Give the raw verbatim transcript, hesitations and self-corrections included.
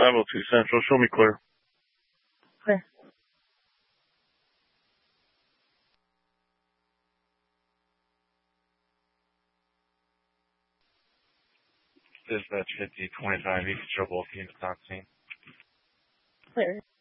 five oh two Central. Show me clear. Clear. Dispatch fifty twenty-five East Trouble, Phoenix on scene. Clear.